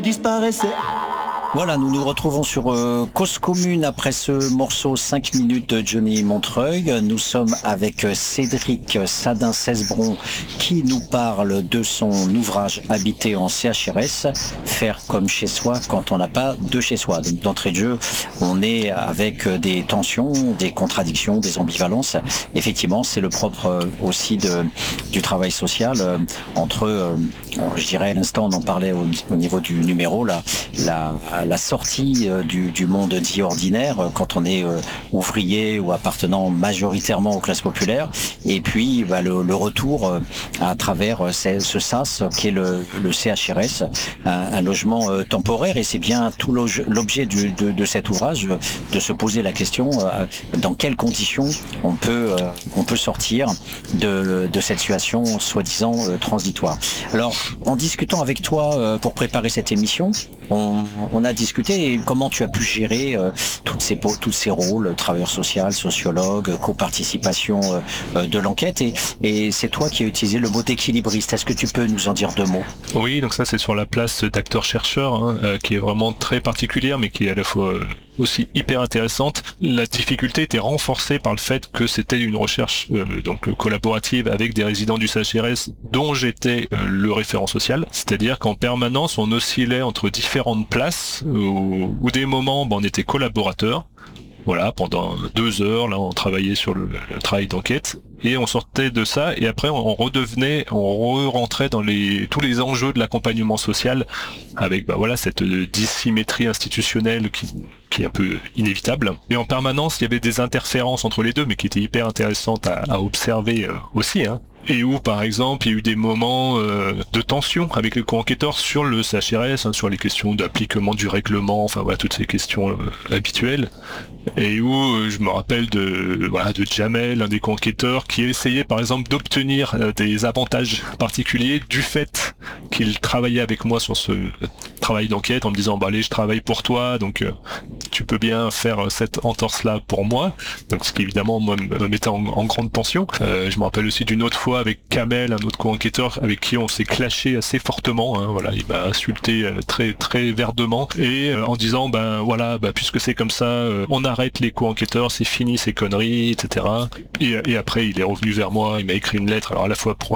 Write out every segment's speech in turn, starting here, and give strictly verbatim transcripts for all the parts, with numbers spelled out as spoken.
disparaissais. Voilà, nous nous retrouvons sur euh, Cause Commune après ce morceau cinq minutes de Johnny Montreuil. Nous sommes avec Cédric Sadin-Cesbron qui nous parle de son ouvrage Habiter en C H R S, faire comme chez soi quand on n'a pas de chez soi. Donc d'entrée de jeu, on est avec des tensions, des contradictions, des ambivalences. Effectivement, c'est le propre euh, aussi de, du travail social euh, entre, euh, je dirais à l'instant, on en parlait au, au niveau du numéro, là, la la sortie euh, du, du monde dit ordinaire euh, quand on est euh, ouvrier ou appartenant majoritairement aux classes populaires, et puis bah, le, le retour euh, à travers euh, ce, ce sas qui est le, le C H R S, un, un logement euh, temporaire, et c'est bien tout l'objet du, de, de cet ouvrage, de se poser la question euh, dans quelles conditions on peut, euh, on peut sortir de, de cette situation soi-disant euh, transitoire. Alors, en discutant avec toi euh, pour préparer cette émission, on, on a discuté comment tu as pu gérer euh, toutes ces, tous ces rôles, travailleur social, sociologue, coparticipation euh, de l'enquête, et, et c'est toi qui as utilisé le mot d'équilibriste. Est-ce que tu peux nous en dire deux mots? Oui, donc ça c'est sur la place d'acteur-chercheur, hein, euh, qui est vraiment très particulière, mais qui est à la fois euh, aussi hyper intéressante. La difficulté était renforcée par le fait que c'était une recherche euh, donc collaborative avec des résidents du C H R S dont j'étais euh, le référent social, c'est-à-dire qu'en permanence on oscillait entre différentes places où, où des moments ben, on était collaborateurs. Voilà, pendant deux heures, là, on travaillait sur le, le travail d'enquête, et on sortait de ça, et après, on redevenait, on re-rentrait dans les, tous les enjeux de l'accompagnement social, avec, bah voilà, cette dissymétrie institutionnelle qui, qui est un peu inévitable. Et en permanence, il y avait des interférences entre les deux, mais qui étaient hyper intéressantes à, à observer euh, aussi, hein. Et où, par exemple, il y a eu des moments euh, de tension avec les co-enquêteurs sur le C H R S, hein, sur les questions d'appliquement du règlement, enfin voilà, toutes ces questions euh, habituelles. Et où euh, je me rappelle de voilà de Jamel, un des co-enquêteurs, qui essayait par exemple d'obtenir euh, des avantages particuliers du fait qu'il travaillait avec moi sur ce travail d'enquête, en me disant bah allez, je travaille pour toi, donc euh, tu peux bien faire cette entorse-là pour moi. Donc ce qui évidemment moi, me mettait en, en grande tension. Euh, je me rappelle aussi d'une autre fois avec Kamel, un autre co-enquêteur avec qui on s'est clashé assez fortement, hein, voilà, il m'a insulté euh, très très verdement, et euh, en disant ben voilà, bah, puisque c'est comme ça, euh, on arrête les co-enquêteurs, c'est fini ces conneries, et cetera. Et, et après il est revenu vers moi, il m'a écrit une lettre, alors à la fois pour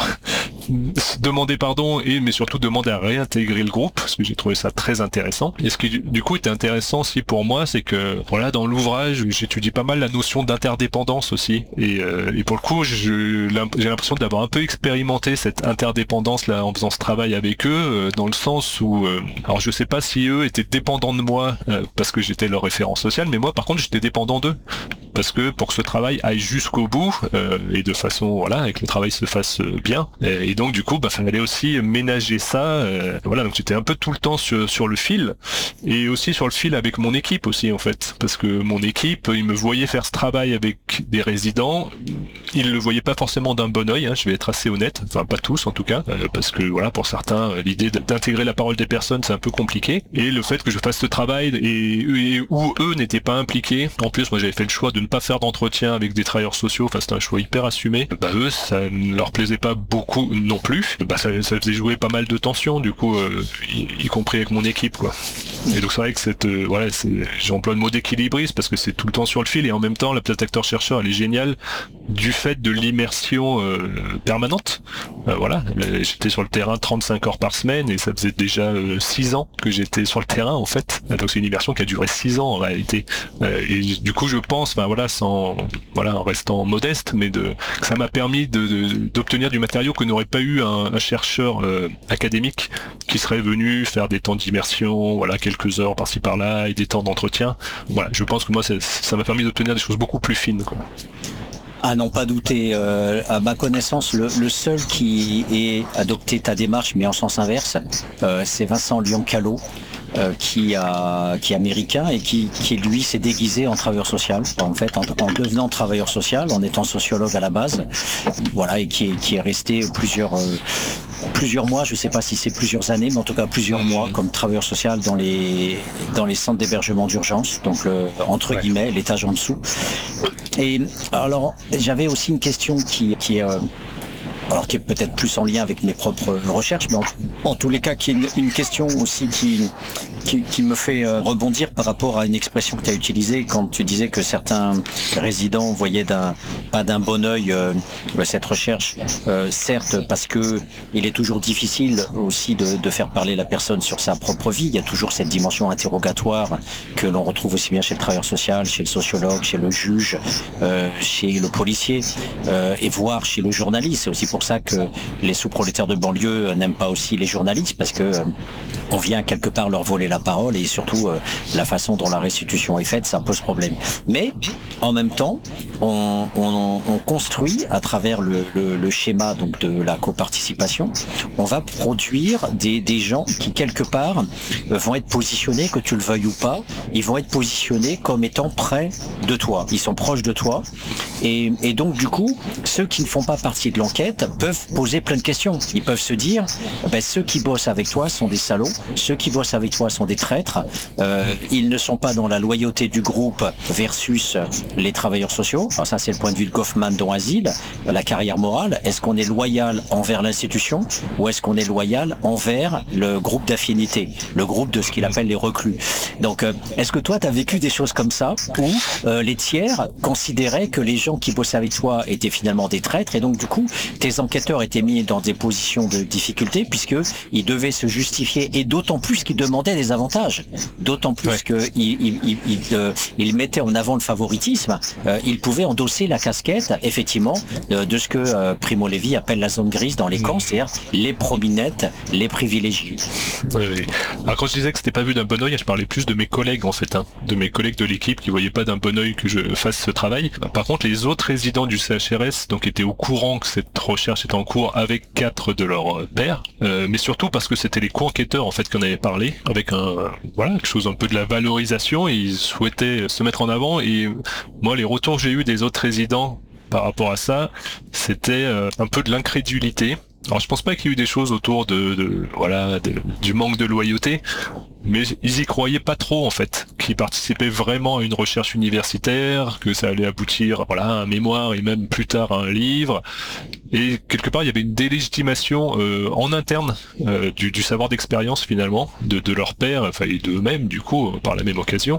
demander pardon, et mais surtout demander à réintégrer le groupe, parce que j'ai trouvé ça très intéressant. Et ce qui du coup était intéressant aussi pour moi, c'est que voilà, dans l'ouvrage j'étudie pas mal la notion d'interdépendance aussi, et, euh, et pour le coup je, j'ai l'impression d'avoir un peu expérimenté cette interdépendance là en faisant ce travail avec eux, euh, dans le sens où euh, alors je sais pas si eux étaient dépendants de moi euh, parce que j'étais leur référent social, mais moi par contre j'étais dépendant d'eux, parce que pour que ce travail aille jusqu'au bout euh, et de façon voilà, et que le travail se fasse bien, et, et donc du coup bah fallait aussi ménager ça, euh, voilà, donc j'étais un peu tout le temps sur, sur le fil, et aussi sur le fil avec mon équipe aussi en fait, parce que mon équipe, ils me voyaient faire ce travail avec des résidents, ils le voyaient pas forcément d'un bon œil, hein, je vais être assez honnête, enfin pas tous en tout cas, euh, parce que voilà, pour certains l'idée d'intégrer la parole des personnes c'est un peu compliqué, et le fait que je fasse ce travail et, et où eux n'étaient pas impliqués, en plus moi j'avais fait le choix de ne pas faire d'entretien avec des travailleurs sociaux, enfin c'était un choix hyper assumé, bah eux ça ne leur plaisait pas beaucoup non plus, bah ça, ça faisait jouer pas mal de tensions du coup, euh, y, y compris avec mon équipe quoi. Et donc c'est vrai que cette euh, voilà, j'emploie le mot d'équilibriste parce que c'est tout le temps sur le fil, et en même temps la place d'acteur-chercheur elle est géniale du fait de l'immersion euh, permanente. Euh, voilà, j'étais sur le terrain trente-cinq heures par semaine, et ça faisait déjà euh, six ans que j'étais sur le terrain en fait. Donc c'est une immersion qui a duré six ans en réalité. Euh, et du coup je pense, ben voilà, sans voilà, en restant modeste, mais de que ça m'a permis de, de, d'obtenir du matériau que n'aurait pas eu un, un chercheur euh, académique qui serait venu faire des temps d'immersion, voilà, quelques heures par-ci par-là et des temps d'entretien. Voilà, je pense que moi ça, ça m'a permis d'obtenir des choses beaucoup plus fines, quoi. Ah non, pas douter. Euh, à ma connaissance, le, le seul qui ait adopté ta démarche, mais en sens inverse, euh, c'est Vincent Lyon-Callot, euh, qui, a, qui est américain et qui, qui lui s'est déguisé en travailleur social, en fait, en, en devenant travailleur social, en étant sociologue à la base, voilà, et qui est, qui est resté plusieurs... Euh, plusieurs mois, je ne sais pas si c'est plusieurs années, mais en tout cas plusieurs mois comme travailleur social dans les, dans les centres d'hébergement d'urgence, donc le, entre ouais. guillemets, l'étage en dessous. Et alors, j'avais aussi une question qui, qui est... Euh, alors qui est peut-être plus en lien avec mes propres recherches, mais en, en tous les cas, qui est une, une question aussi qui, qui, qui me fait euh, rebondir par rapport à une expression que tu as utilisée quand tu disais que certains résidents voyaient d'un, pas d'un bon œil euh, cette recherche, euh, certes parce que il est toujours difficile aussi de, de faire parler la personne sur sa propre vie, il y a toujours cette dimension interrogatoire que l'on retrouve aussi bien chez le travailleur social, chez le sociologue, chez le juge, euh, chez le policier, euh, et voire chez le journaliste. C'est aussi pour ça que les sous-prolétaires de banlieue n'aiment pas aussi les journalistes, parce que euh, on vient quelque part leur voler la parole, et surtout euh, la façon dont la restitution est faite, ça pose problème. Mais en même temps, on, on, on construit à travers le, le, le schéma donc de la coparticipation, on va produire des, des gens qui quelque part euh, vont être positionnés, que tu le veuilles ou pas, ils vont être positionnés comme étant près de toi. Ils sont proches de toi, et, et donc du coup, ceux qui ne font pas partie de l'enquête peuvent poser plein de questions. Ils peuvent se dire, ben, ceux qui bossent avec toi sont des salauds, ceux qui bossent avec toi sont des traîtres, euh, ils ne sont pas dans la loyauté du groupe versus les travailleurs sociaux. Alors ça, c'est le point de vue de Goffman dans Asile, la carrière morale. Est-ce qu'on est loyal envers l'institution ou est-ce qu'on est loyal envers le groupe d'affinité, le groupe de ce qu'il appelle les reclus? Donc, euh, est-ce que toi, tu as vécu des choses comme ça où euh, les tiers considéraient que les gens qui bossaient avec toi étaient finalement des traîtres, et donc du coup, tes enquêteurs étaient mis dans des positions de difficulté puisque ils devaient se justifier, et d'autant plus qu'ils demandaient des avantages, d'autant plus ouais. qu'ils ils, ils, ils, euh, ils mettaient en avant le favoritisme, euh, ils pouvaient endosser la casquette, effectivement, de, de ce que euh, Primo Levi appelle la zone grise dans les camps, c'est-à-dire les prominettes, les privilégiés. Oui, oui. Alors quand je disais que c'était pas vu d'un bon œil, je parlais plus de mes collègues en fait, hein, de mes collègues de l'équipe qui voyaient pas d'un bon œil que je fasse ce travail. Par contre, les autres résidents du C H R S donc étaient au courant que cette recherche était en cours avec quatre de leurs pairs, euh, mais surtout parce que c'était les co-enquêteurs en fait qu'on avait parlé, avec un voilà quelque chose un peu de la valorisation, et ils souhaitaient se mettre en avant. Et moi, les retours que j'ai eu des autres résidents par rapport à ça, c'était euh, un peu de l'incrédulité. Alors je pense pas qu'il y ait eu des choses autour de, de voilà de, du manque de loyauté, mais ils y croyaient pas trop en fait, qu'ils participaient vraiment à une recherche universitaire, que ça allait aboutir voilà à un mémoire et même plus tard à un livre. Et quelque part il y avait une délégitimation euh, en interne euh, du, du savoir d'expérience finalement de, de leur père, enfin et d'eux-mêmes du coup par la même occasion.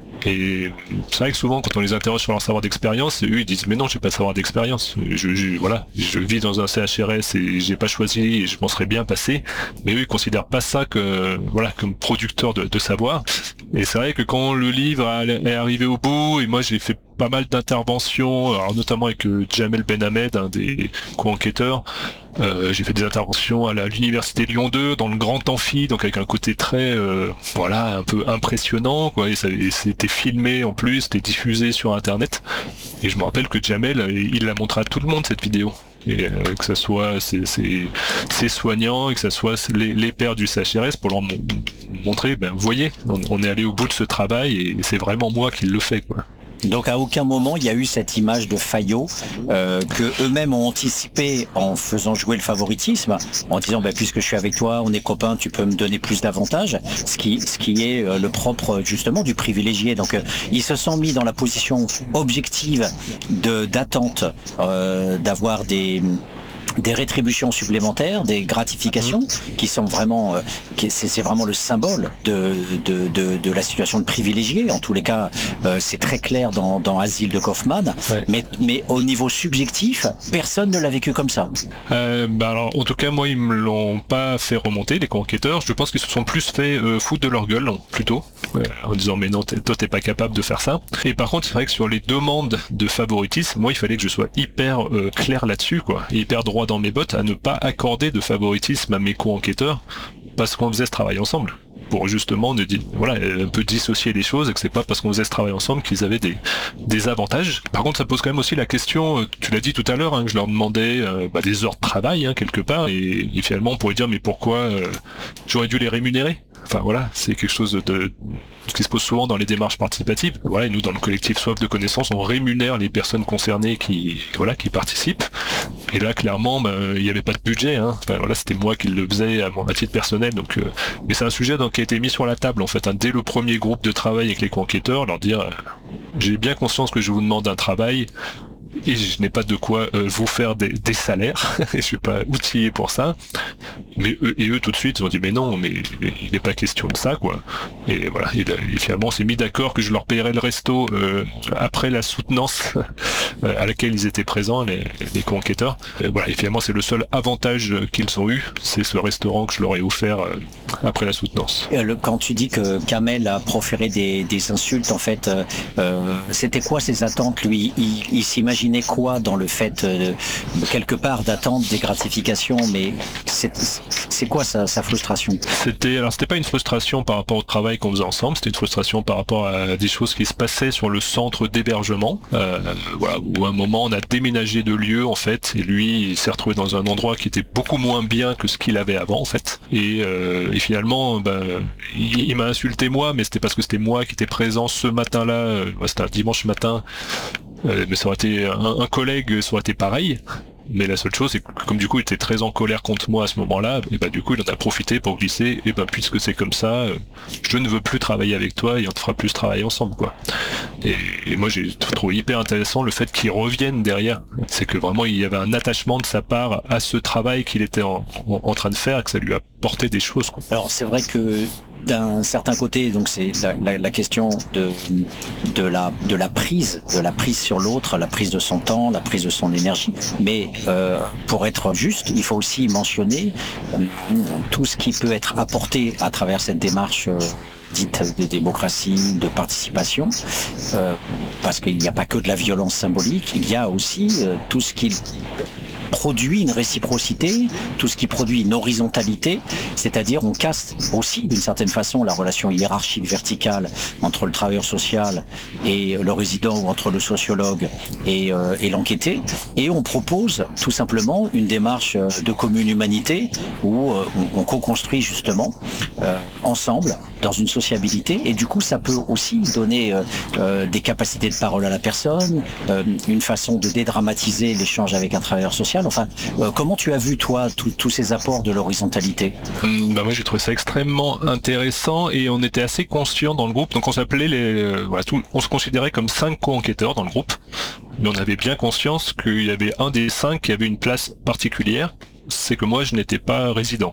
Et c'est vrai que souvent quand on les interroge sur leur savoir d'expérience, eux ils disent mais non, j'ai pas de savoir d'expérience, je, je voilà je vis dans un C H R S et j'ai pas choisi et je m'en serais bien passé. Mais eux ils considèrent pas ça que voilà comme producteur de, de savoir. Et c'est vrai que quand le livre est arrivé au bout, et moi j'ai fait pas mal d'interventions, alors notamment avec euh, Jamel Benhamed, un des co-enquêteurs. Euh, j'ai fait des interventions à l'université Lyon deux dans le grand amphi, donc avec un côté très euh, voilà un peu impressionnant quoi, et, ça, et c'était filmé en plus, c'était diffusé sur internet, et je me rappelle que Jamel il l'a montré à tout le monde cette vidéo, et euh, que ça soit ses, ses, ses soignants et que ça soit les, les pairs du C H R S pour leur montrer ben vous voyez on, on est allé au bout de ce travail et c'est vraiment moi qui le fais quoi. Donc à aucun moment il y a eu cette image de faillot euh, que eux-mêmes ont anticipé en faisant jouer le favoritisme, en disant bah, puisque je suis avec toi, on est copains, tu peux me donner plus d'avantages, ce qui ce qui est euh, le propre justement du privilégié. Donc euh, ils se sont mis dans la position objective de d'attente euh, d'avoir des des rétributions supplémentaires, des gratifications qui sont vraiment, euh, qui, c'est, c'est vraiment le symbole de, de, de, de la situation de privilégié. En tous les cas, euh, c'est très clair dans, dans Asile de Goffman. Ouais. Mais, mais au niveau subjectif, personne ne l'a vécu comme ça. Euh, bah alors, en tout cas, moi, ils me l'ont pas fait remonter, les co-enquêteurs. Je pense qu'ils se sont plus fait euh, foutre de leur gueule, plutôt, ouais, en disant mais non, t'es, toi, t'es pas capable de faire ça. Et par contre, c'est vrai que sur les demandes de favoritisme, moi, il fallait que je sois hyper euh, clair là-dessus, quoi, et hyper droit dans mes bottes à ne pas accorder de favoritisme à mes co-enquêteurs parce qu'on faisait ce travail ensemble, pour justement ne dire, voilà, un peu dissocier les choses, et que c'est pas parce qu'on faisait ce travail ensemble qu'ils avaient des, des avantages. Par contre, ça pose quand même aussi la question, tu l'as dit tout à l'heure, hein, que je leur demandais euh, bah, des heures de travail, hein, quelque part, et, et finalement on pourrait dire mais pourquoi euh, j'aurais dû les rémunérer. Enfin voilà, c'est quelque chose de, de qui se pose souvent dans les démarches participatives. Voilà, et nous dans le collectif Soif de connaissances, on rémunère les personnes concernées qui voilà qui participent. Et là clairement, bah, il n'y avait pas de budget. Hein. Enfin voilà, c'était moi qui le faisais à mon à titre personnel. Donc, euh, et c'est un sujet donc qui a été mis sur la table en fait hein, dès le premier groupe de travail avec les co-enquêteurs, leur dire euh, j'ai bien conscience que je vous demande un travail. et je n'ai pas de quoi euh, vous faire des, des salaires, et je suis pas outillé pour ça. Mais eux, et eux tout de suite ils ont dit mais non, mais il n'est pas question de ça quoi. Et voilà, et, et finalement on s'est mis d'accord que je leur payerais le resto euh, après la soutenance à laquelle ils étaient présents, les, les co-enquêteurs. Et voilà, et finalement c'est le seul avantage qu'ils ont eu, c'est ce restaurant que je leur ai offert euh, après la soutenance. Le, quand tu dis que Kamel a proféré des, des insultes, en fait, euh, euh, c'était quoi ses attentes lui? Il, il s'imaginait quoi dans le fait euh, quelque part d'attendre des gratifications, mais c'est, c'est quoi sa, sa frustration? C'était alors c'était pas une frustration par rapport au travail qu'on faisait ensemble, c'était une frustration par rapport à des choses qui se passaient sur le centre d'hébergement. Euh, voilà, où à un moment on a déménagé de lieu en fait, et lui il s'est retrouvé dans un endroit qui était beaucoup moins bien que ce qu'il avait avant en fait. Et, euh, et finalement, ben, il, il m'a insulté moi, mais c'était parce que c'était moi qui étais présent ce matin-là. Euh, c'était un dimanche matin, euh, mais ça aurait été un, un collègue, ça aurait été pareil. Mais la seule chose, c'est que comme du coup il était très en colère contre moi à ce moment-là, et bah du coup il en a profité pour glisser, et bah puisque c'est comme ça, euh, je ne veux plus travailler avec toi et on ne fera plus travailler ensemble quoi. Et, et moi j'ai trouvé hyper intéressant le fait qu'il revienne derrière. C'est que vraiment il y avait un attachement de sa part à ce travail qu'il était en, en, en train de faire, et que ça lui a apporté des choses quoi. Alors c'est vrai que d'un certain côté, donc c'est la, la, la question de de la de la prise, de la prise sur l'autre, la prise de son temps, la prise de son énergie. Mais euh, pour être juste, il faut aussi mentionner euh, tout ce qui peut être apporté à travers cette démarche euh, dite de démocratie, de participation, euh, parce qu'il n'y a pas que de la violence symbolique, il y a aussi euh, tout ce qui produit une réciprocité, tout ce qui produit une horizontalité, c'est-à-dire on casse aussi d'une certaine façon la relation hiérarchique verticale entre le travailleur social et le résident, ou entre le sociologue et, euh, et l'enquêté, et on propose tout simplement une démarche de commune humanité où euh, on, on co-construit justement euh, ensemble dans une sociabilité, et du coup ça peut aussi donner euh, euh, des capacités de parole à la personne, euh, une façon de dédramatiser l'échange avec un travailleur social. Enfin, euh, comment tu as vu toi tous ces apports de l'horizontalité? Mmh, bah moi j'ai trouvé ça extrêmement intéressant, et on était assez conscients dans le groupe, donc on s'appelait les, euh, voilà, tout, on se considérait comme cinq co-enquêteurs dans le groupe, mais on avait bien conscience qu'il y avait un des cinq qui avait une place particulière, c'est que moi je n'étais pas résident.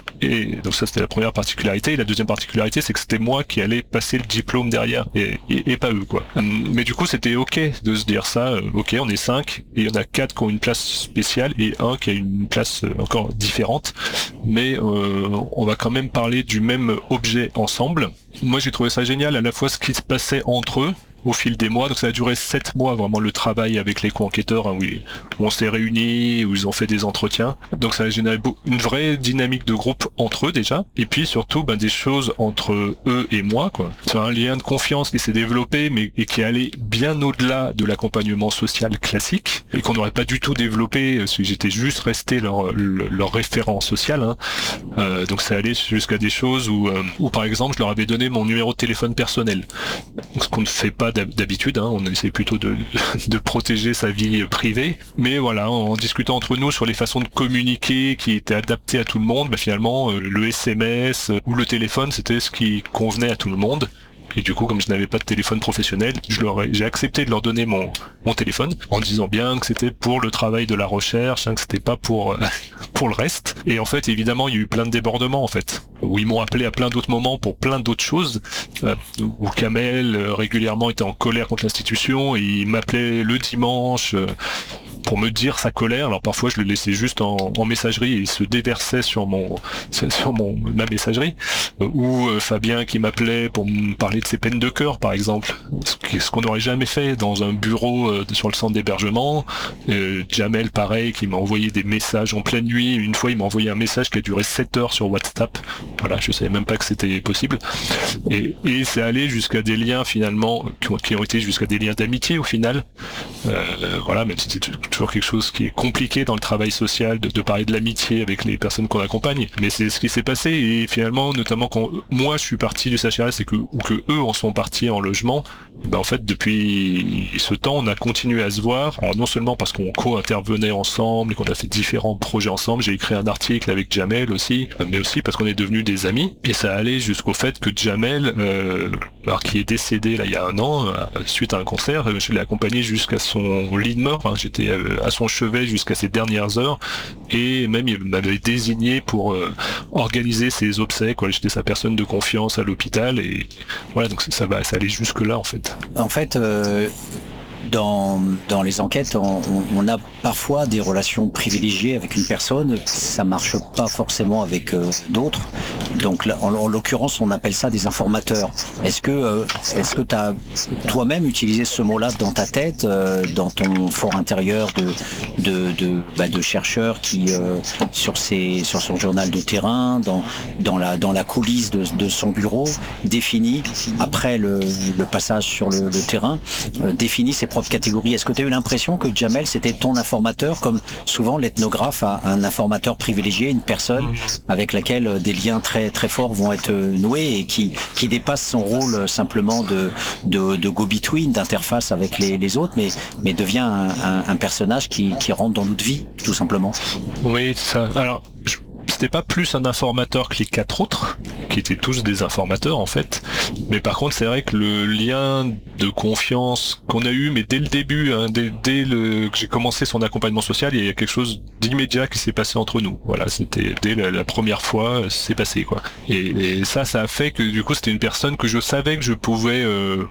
Et donc ça c'était la première particularité, et la deuxième particularité c'est que c'était moi qui allais passer le diplôme derrière, et, et, et pas eux quoi. Mais du coup c'était ok de se dire ça, euh, ok on est cinq, et il y en a quatre qui ont une place spéciale et un qui a une place encore différente, mais euh, on va quand même parler du même objet ensemble. Moi j'ai trouvé ça génial, à la fois ce qui se passait entre eux au fil des mois, donc ça a duré sept mois vraiment le travail avec les co-enquêteurs, hein, où, ils, où on s'est réunis, où ils ont fait des entretiens, donc ça a généré une vraie dynamique de groupe entre eux déjà, et puis surtout ben, des choses entre eux et moi quoi. C'est un lien de confiance qui s'est développé, mais et qui allait bien au-delà de l'accompagnement social classique, et qu'on n'aurait pas du tout développé si j'étais juste resté leur, leur, leur référent social, hein. Euh, donc ça allait jusqu'à des choses où, euh, où par exemple je leur avais donné mon numéro de téléphone personnel, donc, ce qu'on ne fait pas d'habitude, hein, on essaie plutôt de, de protéger sa vie privée, mais voilà, en discutant entre nous sur les façons de communiquer qui étaient adaptées à tout le monde, bah finalement le S M S ou le téléphone c'était ce qui convenait à tout le monde. Et du coup, comme je n'avais pas de téléphone professionnel, je leur ai, j'ai accepté de leur donner mon, mon téléphone, en disant bien que c'était pour le travail de la recherche, hein, que c'était pas pour, pour le reste. Et en fait, évidemment, il y a eu plein de débordements, en fait, où ils m'ont appelé à plein d'autres moments pour plein d'autres choses, euh, où Kamel, euh, régulièrement, était en colère contre l'institution, et il m'appelait le dimanche, euh, pour me dire sa colère. Alors parfois je le laissais juste en, en messagerie et il se déversait sur mon sur mon ma messagerie, ou euh, Fabien qui m'appelait pour me parler de ses peines de cœur par exemple, ce qu'on n'aurait jamais fait dans un bureau euh, sur le centre d'hébergement. euh, Jamel pareil qui m'a envoyé des messages en pleine nuit. Une fois il m'a envoyé un message qui a duré sept heures sur WhatsApp, voilà, je savais même pas que c'était possible, et, et c'est allé jusqu'à des liens finalement qui ont, qui ont été jusqu'à des liens d'amitié au final, euh, voilà, même si c'était toujours quelque chose qui est compliqué dans le travail social, de, de parler de l'amitié avec les personnes qu'on accompagne. Mais c'est ce qui s'est passé et finalement, notamment quand moi je suis parti du C H R S et que, ou que eux en sont partis en logement, ben en fait depuis ce temps on a continué à se voir. Alors non seulement parce qu'on co-intervenait ensemble et qu'on a fait différents projets ensemble, j'ai écrit un article avec Jamel aussi, mais aussi parce qu'on est devenus des amis. Et ça allait jusqu'au fait que Jamel, euh, alors qui est décédé là il y a un an euh, suite à un concert, je l'ai accompagné jusqu'à son lit de mort. Hein. J'étais euh, à son chevet jusqu'à ses dernières heures et même il m'avait désigné pour euh, organiser ses obsèques. Quoi. J'étais sa personne de confiance à l'hôpital et voilà, donc ça va, ça allait jusque là en fait. En fait, euh, dans, dans les enquêtes, on, on a parfois des relations privilégiées avec une personne, ça marche pas forcément avec euh, d'autres. Donc là, en, en l'occurrence, on appelle ça des informateurs. Est-ce que euh, est-ce que tu as toi-même utilisé ce mot-là dans ta tête, euh, dans ton fort intérieur de de de, bah, de chercheur qui euh, sur ses sur son journal de terrain, dans dans la dans la coulisse de, de son bureau, définit après le, le passage sur le, le terrain, euh, définit ses propres catégories. Est-ce que tu as eu l'impression que Jamel c'était ton informateur, comme souvent l'ethnographe a un informateur privilégié, une personne avec laquelle des liens très très forts vont être noués et qui qui dépasse son rôle simplement de de, de go-between, d'interface avec les, les autres, mais mais devient un, un, un personnage qui qui rentre dans notre vie tout simplement. Oui, ça. Alors. Je... C'était pas plus un informateur que les quatre autres, qui étaient tous des informateurs en fait. Mais par contre, c'est vrai que le lien de confiance qu'on a eu, mais dès le début, hein, dès, dès le, que j'ai commencé son accompagnement social, il y a quelque chose d'immédiat qui s'est passé entre nous. Voilà, c'était dès la, la première fois, c'est passé quoi. Et, et ça, ça a fait que du coup, c'était une personne que je savais que je pouvais. Euh,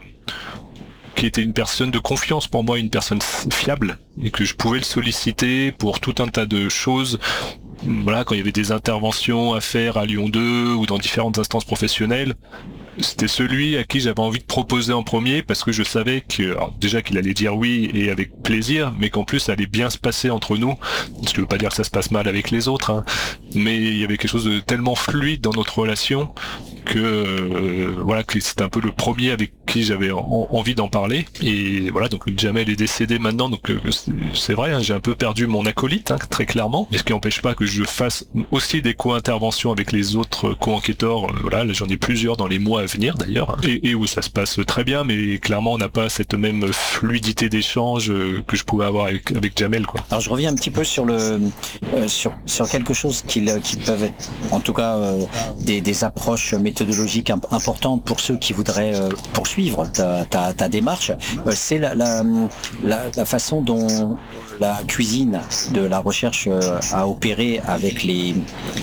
qui était une personne de confiance pour moi, une personne fiable, et que je pouvais le solliciter pour tout un tas de choses. Voilà, quand il y avait des interventions à faire à Lyon deux ou dans différentes instances professionnelles, c'était celui à qui j'avais envie de proposer en premier parce que je savais que alors déjà qu'il allait dire oui et avec plaisir, mais qu'en plus ça allait bien se passer entre nous. Ce qui veut pas dire que ça se passe mal avec les autres, hein, mais il y avait quelque chose de tellement fluide dans notre relation que euh, voilà, que c'était un peu le premier avec qui j'avais en, envie d'en parler. Et voilà, donc Jamel est décédé maintenant, donc euh, c'est, c'est vrai, hein, j'ai un peu perdu mon acolyte, hein, très clairement, mais ce qui n'empêche pas que je fasse aussi des co-interventions avec les autres co-enquêteurs. Euh, voilà, là, j'en ai plusieurs dans les mois à venir d'ailleurs, hein, et, et où ça se passe très bien, mais clairement on n'a pas cette même fluidité d'échange euh, que je pouvais avoir avec, avec Jamel, quoi. Alors je reviens un petit peu sur le euh, sur sur quelque chose qui qui peuvent être, en tout cas euh, des, des approches méthodologiques imp- importantes pour ceux qui voudraient euh, poursuivre ta, ta, ta démarche. Euh, c'est la, la, la, la façon dont la cuisine de la recherche euh, a opéré avec les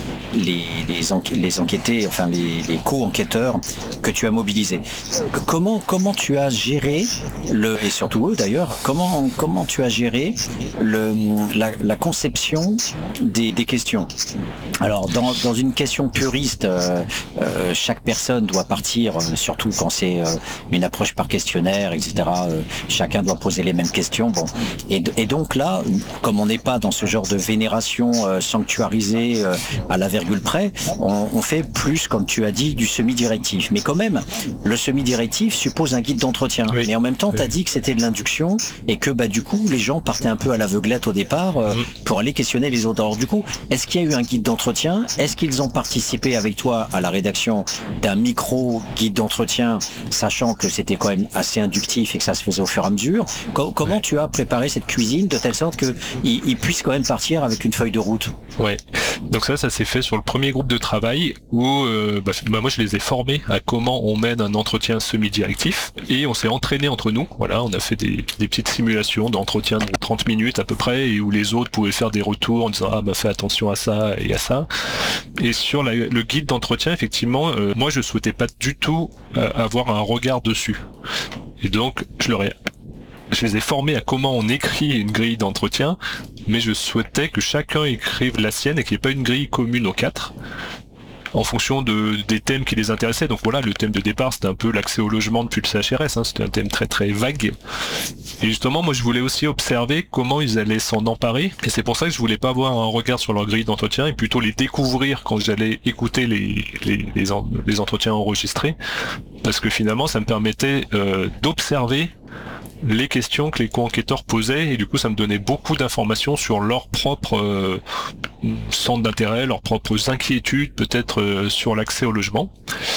les les, enquê- les enquêtés, enfin les, les co-enquêteurs que tu as mobilisés. Comment comment tu as géré le et surtout eux d'ailleurs comment comment tu as géré le la, la conception des, des questions. Alors dans dans une question puriste, euh, euh, chaque personne doit partir, euh, surtout quand c'est euh, une approche par questionnaire, et cetera. Euh, chacun doit poser les mêmes questions. Bon, et, et donc là, comme on n'est pas dans ce genre de vénération euh, sanctuarisée euh, à la virgule près, on, on fait plus, comme tu as dit, du semi-directif. Mais quand même, le semi-directif suppose un guide d'entretien. Oui. Mais en même temps, tu as dit que c'était de l'induction et que bah du coup, les gens partaient un peu à l'aveuglette au départ euh, pour aller questionner les autres. Alors du coup, est-ce qu'il y a eu un guide d'entretien? Est-ce qu'ils ont participé avec toi à la rédaction d'un micro guide d'entretien, sachant que c'était quand même assez inductif et que ça se faisait au fur et à mesure? Co- comment ouais. tu as préparé cette cuisine de telle sorte qu'ils ils puissent quand même partir avec une feuille de route? Ouais. Donc ça, ça s'est fait sur le premier groupe de travail où euh, bah, bah, moi je les ai formés à comment on mène un entretien semi-directif et on s'est entraîné entre nous. Voilà, on a fait des, des petites simulations d'entretien de trente minutes à peu près et où les autres pouvaient faire des retours en disant ah bah fais attention à ça et à ça. Et sur la, le guide d'entretien, effectivement, euh, moi je souhaitais pas du tout euh, avoir un regard dessus. Et donc je leur ai Je les ai formés à comment on écrit une grille d'entretien, mais je souhaitais que chacun écrive la sienne et qu'il n'y ait pas une grille commune aux quatre, en fonction de, des thèmes qui les intéressaient. Donc voilà, le thème de départ, c'était un peu l'accès au logement depuis le C H R S, hein, c'était un thème très très vague. Et justement, moi je voulais aussi observer comment ils allaient s'en emparer, et c'est pour ça que je voulais pas avoir un regard sur leur grille d'entretien, et plutôt les découvrir quand j'allais écouter les, les, les, en, les entretiens enregistrés, parce que finalement ça me permettait euh, d'observer les questions que les co-enquêteurs posaient, et du coup ça me donnait beaucoup d'informations sur leur propre euh, centre d'intérêt, leurs propres inquiétudes, peut-être euh, sur l'accès au logement.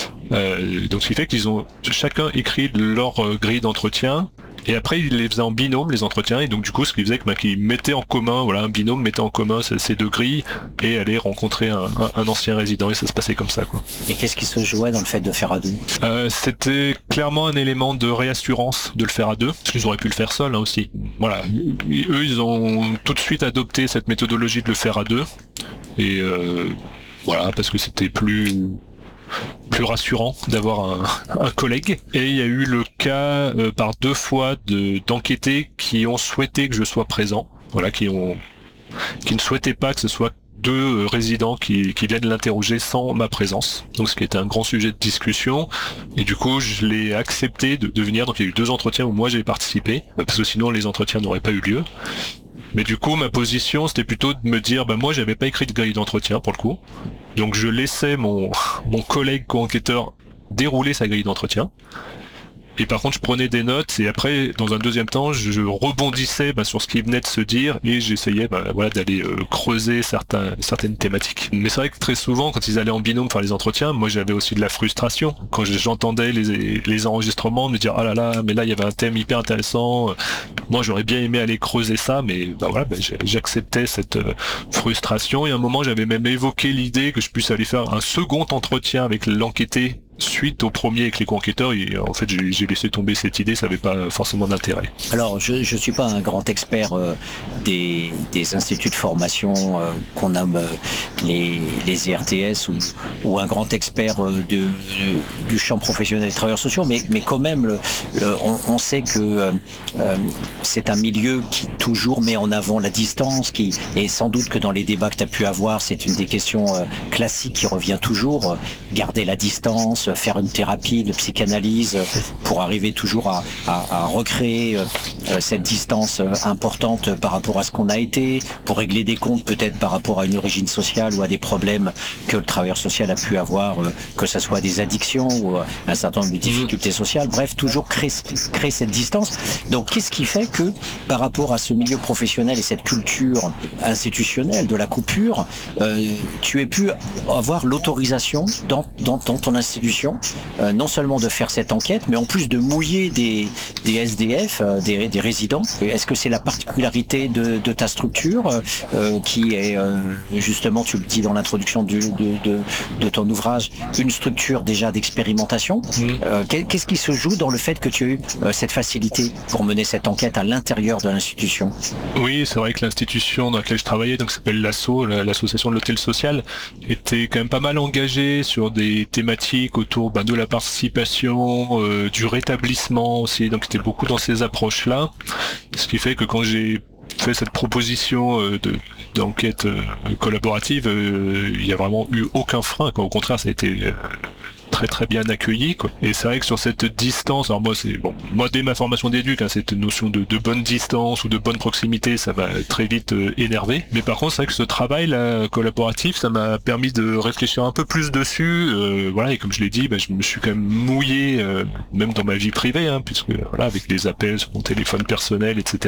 Euh, donc ce qui fait qu'ils ont chacun écrit leur euh, grille d'entretien, et après ils les faisaient en binôme, les entretiens, et donc du coup ce qui faisait que bah, qu'ils mettaient en commun, voilà, un binôme mettait en commun ces, ces deux grilles et allaient rencontrer un, un, un ancien résident, et ça se passait comme ça, quoi. Et qu'est-ce qui se jouait dans le fait de faire à deux? euh, C'était clairement un élément de réassurance de le faire à deux, parce qu'ils auraient pu le faire seuls, hein, aussi. Voilà, eux ils ont tout de suite adopté cette méthodologie de le faire à deux, et euh, voilà, parce que c'était plus plus rassurant d'avoir un, un collègue. Et il y a eu le cas euh, par deux fois de d'enquêtés qui ont souhaité que je sois présent, voilà, qui ont qui ne souhaitaient pas que ce soit deux résidents qui, qui viennent l'interroger sans ma présence. Donc ce qui était un grand sujet de discussion. Et du coup, je l'ai accepté de, de venir. Donc il y a eu deux entretiens où moi j'ai participé, parce que sinon les entretiens n'auraient pas eu lieu. Mais du coup, ma position, c'était plutôt de me dire, bah moi, j'avais pas écrit de grille d'entretien pour le coup. Donc je laissais mon, mon collègue co-enquêteur dérouler sa grille d'entretien. Et par contre, je prenais des notes, et après, dans un deuxième temps, je rebondissais bah, sur ce qui venait de se dire, et j'essayais bah, voilà, d'aller euh, creuser certains, certaines thématiques. Mais c'est vrai que très souvent, quand ils allaient en binôme faire les entretiens, moi j'avais aussi de la frustration. Quand j'entendais les, les enregistrements, me dire « Ah là là, mais là il y avait un thème hyper intéressant, moi j'aurais bien aimé aller creuser ça », mais bah, voilà, bah, j'acceptais cette euh, frustration. Et à un moment, j'avais même évoqué l'idée que je puisse aller faire un second entretien avec l'enquêté suite au premier avec les co-enquêteurs, et en fait j'ai laissé tomber cette idée, ça n'avait pas forcément d'intérêt. Alors je ne suis pas un grand expert euh, des, des instituts de formation euh, qu'on nomme euh, les, les I R T S, ou, ou un grand expert euh, de, de, du champ professionnel des travailleurs sociaux, mais, mais quand même le, le, on, on sait que euh, euh, c'est un milieu qui toujours met en avant la distance, qui, et sans doute que dans les débats que tu as pu avoir, c'est une des questions euh, classiques qui revient toujours, euh, garder la distance, faire une thérapie de psychanalyse pour arriver toujours à, à, à recréer euh, cette distance euh, importante par rapport à ce qu'on a été, pour régler des comptes peut-être par rapport à une origine sociale ou à des problèmes que le travailleur social a pu avoir, euh, que ce soit des addictions ou euh, un certain nombre de difficultés sociales, bref, toujours créer, créer cette distance. Donc qu'est-ce qui fait que par rapport à ce milieu professionnel et cette culture institutionnelle de la coupure, euh, tu aies pu avoir l'autorisation dans, dans, dans ton institution Euh, non seulement de faire cette enquête, mais en plus de mouiller des, des S D F, euh, des, des résidents? Est-ce que c'est la particularité de, de ta structure euh, qui est euh, justement, tu le dis dans l'introduction de, de, de ton ouvrage, une structure déjà d'expérimentation? euh, Qu'est-ce qui se joue dans le fait que tu as eu euh, cette facilité pour mener cette enquête à l'intérieur de l'institution? Oui, c'est vrai que l'institution dans laquelle je travaillais, donc s'appelle l'A S O, l'association de l'hôtel social, était quand même pas mal engagée sur des thématiques autour bah, de la participation, euh, du rétablissement aussi, donc c'était beaucoup dans ces approches-là, ce qui fait que quand j'ai fait cette proposition euh, de d'enquête euh, collaborative, euh, il y a vraiment eu aucun frein, quoi. Au contraire, ça a été euh, très très bien accueilli, quoi. Et c'est vrai que sur cette distance, alors moi c'est bon, moi dès ma formation d'éduc, hein, cette notion de, de bonne distance ou de bonne proximité, ça va très vite euh, énerver. Mais par contre, c'est vrai que ce travail là collaboratif, ça m'a permis de réfléchir un peu plus dessus. Euh, voilà, et comme je l'ai dit, bah, je me suis quand même mouillé, euh, même dans ma vie privée, hein, puisque voilà, avec les appels sur mon téléphone personnel, et cetera.